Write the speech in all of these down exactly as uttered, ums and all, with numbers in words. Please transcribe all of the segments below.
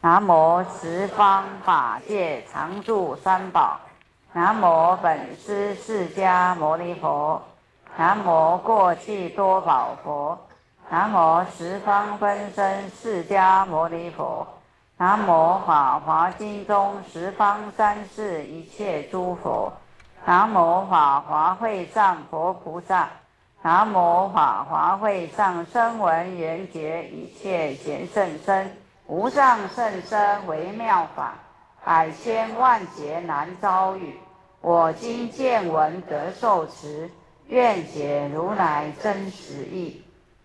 南无十方法界常住三宝。南无本师释迦牟尼佛。南无过去多宝佛。南无十方分身释迦牟尼佛。南无法华经中十方三世一切诸佛。南无法华会上佛菩萨。南无法华会上声闻缘觉一切贤圣身。无上甚深微妙法，百千万劫难遭遇。我今见闻得受持，愿解如来真实义。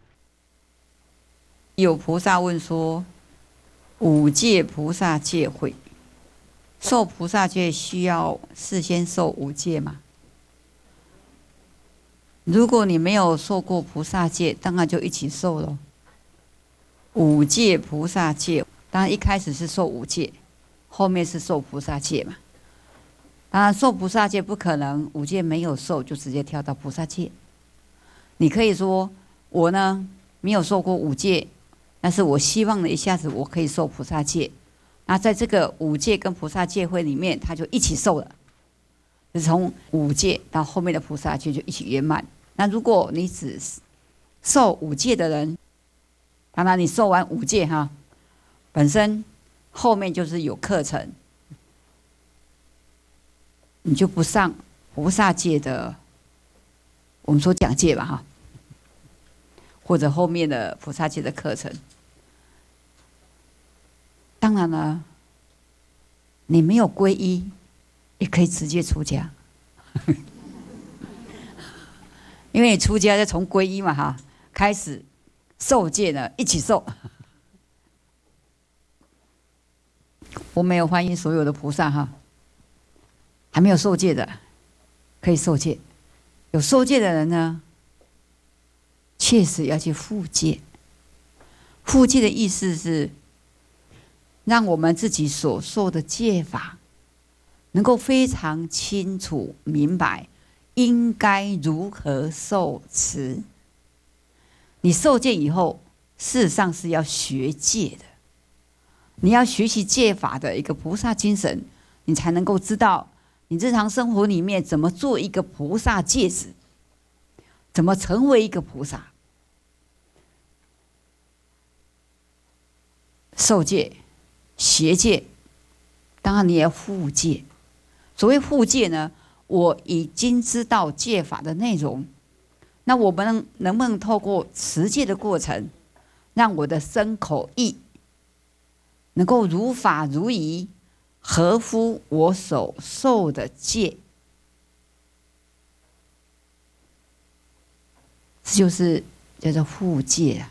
有菩萨问说：五戒菩萨戒会，受菩萨戒需要事先受五戒吗？如果你没有受过菩萨戒，当然就一起受咯。五戒菩萨戒，当然一开始是受五戒，后面是受菩萨戒嘛。当然受菩萨戒不可能五戒没有受就直接跳到菩萨戒。你可以说我呢没有受过五戒，但是我希望呢一下子我可以受菩萨戒。那在这个五戒跟菩萨戒会里面，他就一起受了，就是从五戒到后面的菩萨戒就一起圆满。那如果你只受五戒的人，当然你受完五戒哈，本身后面就是有课程，你就不上菩萨戒的，我们说讲戒吧哈，或者后面的菩萨戒的课程。当然了，你没有皈依，也可以直接出家，因为你出家就从皈依嘛哈开始。受戒呢，一起受。我没有欢迎所有的菩萨哈，还没有受戒的可以受戒，有受戒的人呢，确实要去护戒。护戒的意思是，让我们自己所受的戒法，能够非常清楚明白，应该如何受持。你受戒以后，事实上是要学戒的。你要学习戒法的一个菩萨精神，你才能够知道你日常生活里面怎么做一个菩萨戒子，怎么成为一个菩萨。受戒、学戒，当然你也要护戒。所谓护戒呢，我已经知道戒法的内容。那我们能能不能透过持戒的过程，让我的身口意能够如法如仪，合乎我所受的戒？这就是叫做护戒啊。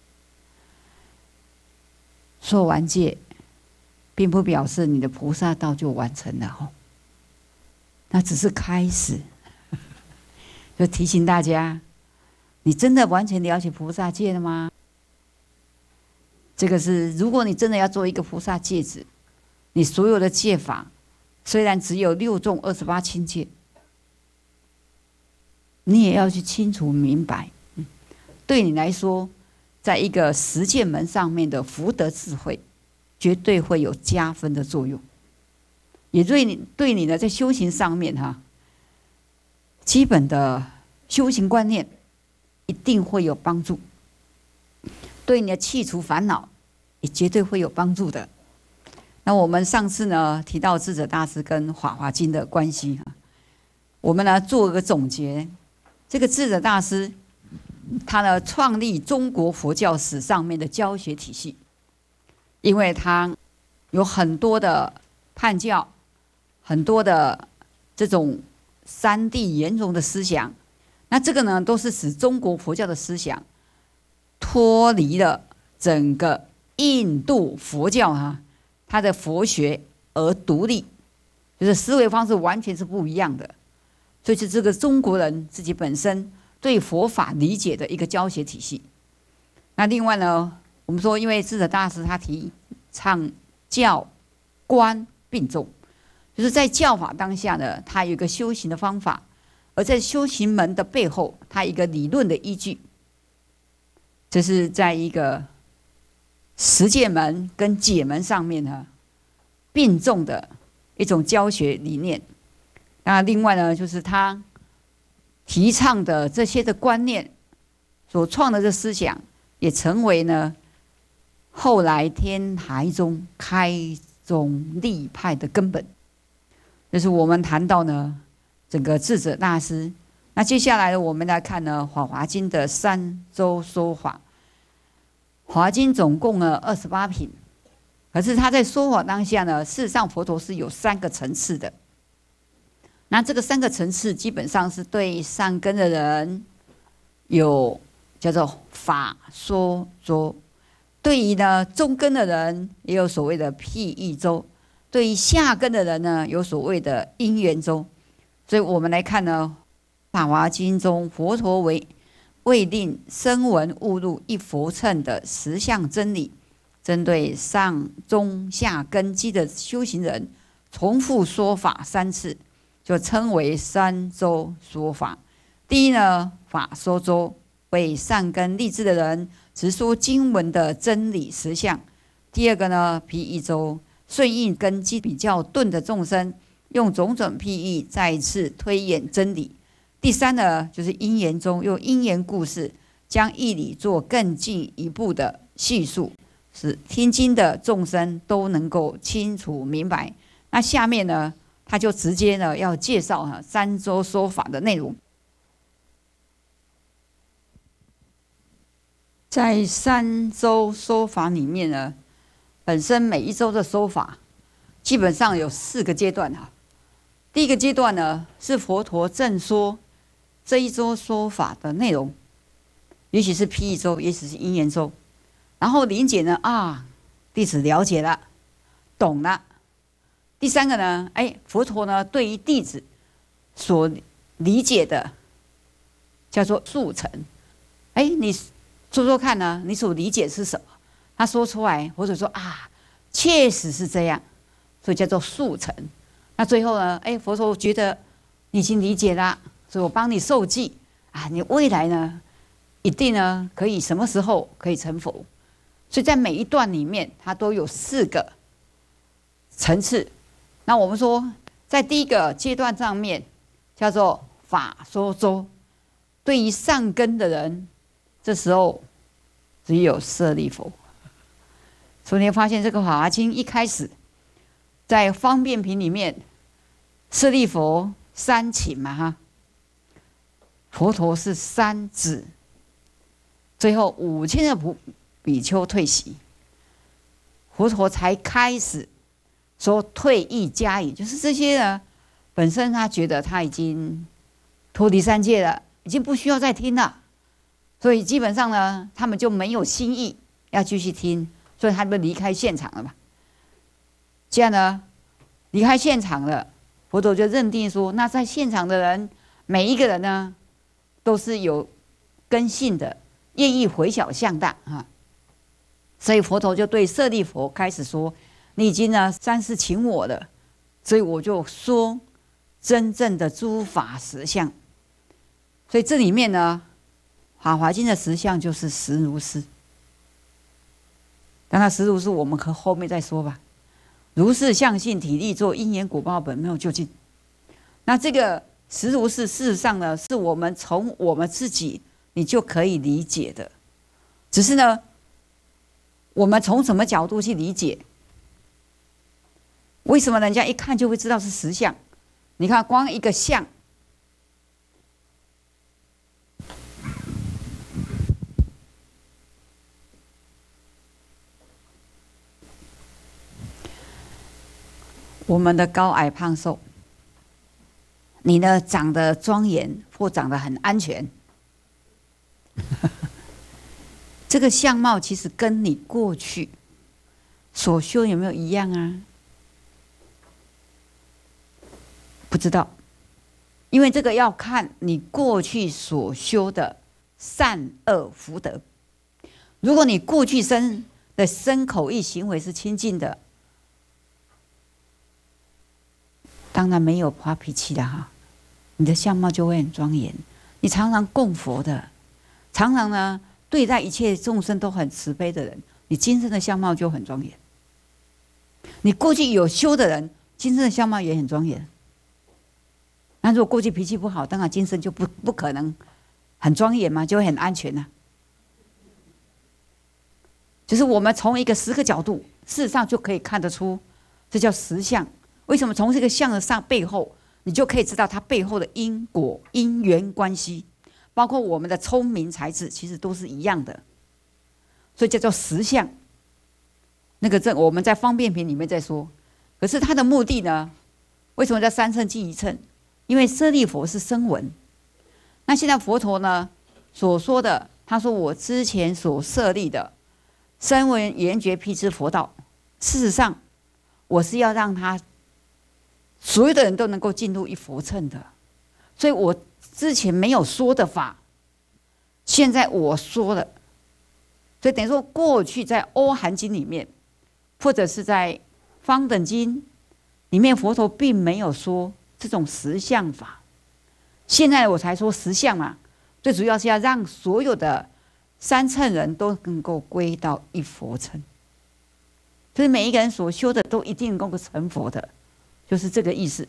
受完戒，并不表示你的菩萨道就完成了哦，那只是开始。就提醒大家，你真的完全了解菩萨戒了吗？这个是，如果你真的要做一个菩萨戒子，你所有的戒法虽然只有六众二十八轻戒，你也要去清楚明白，对你来说，在一个实践门上面的福德智慧，绝对会有加分的作用，也对你对你呢在修行上面哈。基本的修行观念一定会有帮助，对你的去除烦恼也绝对会有帮助的。那我们上次呢提到智者大师跟《法华经》的关系，我们呢做个总结。这个智者大师他呢创立中国佛教史上面的教学体系，因为他有很多的叛教，很多的这种三谛圆融的思想，那这个呢都是使中国佛教的思想脱离了整个印度佛教哈，它的佛学而独立，就是思维方式完全是不一样的。所以是这个中国人自己本身对佛法理解的一个教学体系。那另外呢，我们说因为智者大师他提倡教观并重，就是在教法当下呢，它有一个修行的方法，而在修行门的背后，它有一个理论的依据。这是在一个十戒门跟解门上面呢并重的一种教学理念。那另外呢，就是他提倡的这些的观念所创的这思想，也成为呢后来天台宗开宗立派的根本。就是我们谈到呢整个智者大师。那接下来呢，我们来看呢《法华经》的三周说法。《华经》总共呢二十八品，可是他在说法当下呢，事实上佛陀是有三个层次的。那这个三个层次基本上是对善根的人有叫做法说周，对于呢中根的人也有所谓的譬喻周，对于下根的人呢有所谓的因缘周。所以我们来看呢，《法华经》中佛陀为为令声闻悟入一佛乘的实相真理，针对上中下根基的修行人，重复说法三次，就称为三周说法。第一呢，法说周，为善根立志的人直说经文的真理实相。第二个呢，譬喻周，顺应根基比较钝的众生，用种种譬喻再次推演真理。第三呢，就是因缘周，用因缘故事将义理做更进一步的叙述，使听经的众生都能够清楚明白。那下面呢，他就直接呢要介绍哈三周说法的内容。在三周说法里面呢，本身每一周的说法基本上有四个阶段哈。第一个阶段呢，是佛陀正说这一周说法的内容，也许是譬喻周，也许是因缘周。然后灵解呢啊，弟子了解了，懂了。第三个呢，哎，佛陀呢对于弟子所理解的叫做速成。哎，你说说看呢，你所理解是什么？他说出来，或者说啊，确实是这样，所以叫做速成。那最后呢，哎，佛陀觉得你已经理解了，所以我帮你受记啊，你未来呢一定呢可以什么时候可以成佛。所以在每一段里面，它都有四个层次。那我们说，在第一个阶段上面叫做法说周，对于上根的人，这时候只有舍利弗。所以你会发现这个《法华经》一开始在方便品里面，舍利弗三请嘛哈，佛陀是三指，最后五千的比比丘退席，佛陀才开始说退意加以，就是这些呢，本身他觉得他已经脱离三界了，已经不需要再听了，所以基本上呢，他们就没有心意要继续听，所以他们离开现场了嘛。这样呢，离开现场了，佛陀就认定说，那在现场的人每一个人呢，都是有根性的，愿意回小向大啊。所以佛陀就对舍利弗开始说，你已经呢三世请我了，所以我就说真正的诸法实相。所以这里面呢，《法华经》的实相就是实如是。当然实如是我们可后面再说吧。如是相性体力作因缘果报本没有究竟。那这个实如是事实上呢，是我们从我们自己你就可以理解的，只是呢，我们从什么角度去理解？为什么人家一看就会知道是实相？你看，光一个相，我们的高矮胖瘦，你呢长得庄严或长得很安全，这个相貌其实跟你过去所修有没有一样啊？不知道，因为这个要看你过去所修的善恶福德。如果你过去生的身口意行为是清净的，当然没有发脾气的哈，你的相貌就会很庄严。你常常供佛的，常常呢对待一切众生都很慈悲的人， 你今生的相貌就很庄严。你过去有修的人，今生的相貌也很庄严。那如果过去脾气不好，当然今生就不不可能很庄严嘛，就会很安全啊。就是我们从一个十个角度，事实上就可以看得出，这叫实相。为什么从这个相的上背后，你就可以知道它背后的因果因缘关系，包括我们的聪明才智，其实都是一样的，所以叫做实相。那个这我们在方便品里面在说，可是它的目的呢？为什么叫三乘即一乘？因为舍利佛是声闻，那现在佛陀呢所说的，他说我之前所设立的声闻缘觉辟支佛道，事实上我是要让他所有的人都能够进入一佛乘的，所以我之前没有说的法，现在我说了，所以等于说过去在《阿含经》里面，或者是在《方等经》里面，佛陀并没有说这种实相法，现在我才说实相嘛，最主要是要让所有的三乘人都能够归到一佛乘，所以每一个人所修的都一定能够成佛的，就是这个意思。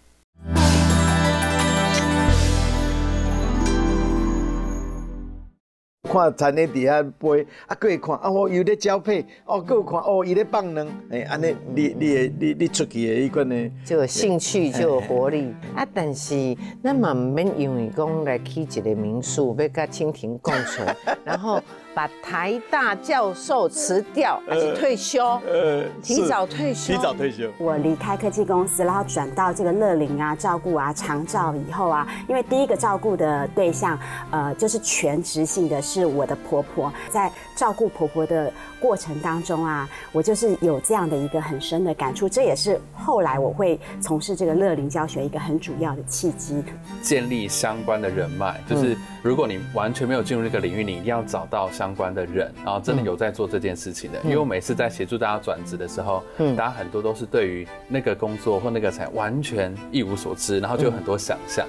看田的底下飞，啊，佫会看哦，伊咧交配，哦，佫有看哦，伊咧放卵，哎，安尼你你的你你出去的迄款呢， 就有兴趣，就有活力啊。但是咱嘛唔免因为讲来起一个民宿，要甲蜻蜓共存，然后把台大教授辞掉，还是退休？呃，提早退休， 提早退休。 我离开科技公司，然后转到这个乐龄啊、照顾啊、长照以后啊，因为第一个照顾的对象，呃，就是全职性的是我的婆婆，在照顾婆婆的过程当中啊，我就是有这样的一个很深的感触，这也是后来我会从事这个乐龄教学一个很主要的契机。 建立相关的人脉，就是如果你完全没有进入这个领域，你一定要找到相关的人，然后真的有在做这件事情的。因为我每次在协助大家转职的时候，大家很多都是对于那个工作或那个产业完全一无所知，然后就有很多想象。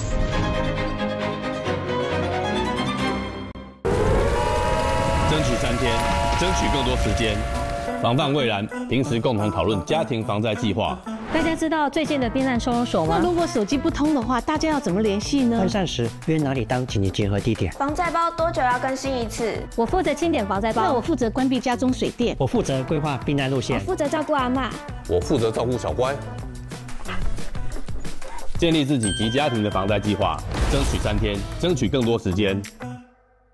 争取三天，争取更多时间，防范未然。平时共同讨论家庭防灾计划。 大家知道最近的避难收容所吗？ 那如果手机不通的话，大家要怎么联系呢？ 分散时约哪里当紧急集合地点？ 防灾包多久要更新一次？ 我负责清点防灾包， 那我负责关闭家中水电， 我负责规划避难路线， 我负责照顾阿嬷， 我负责照顾小乖。建立自己及家庭的防灾计划，争取三天，争取更多时间。